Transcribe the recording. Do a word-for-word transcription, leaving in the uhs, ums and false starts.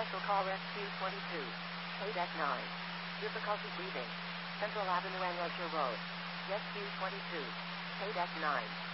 Special call Rescue twenty-two. K-Deck nine. Difficulty breathing. Central Avenue and Road. Rescue twenty-two. K-Deck nine.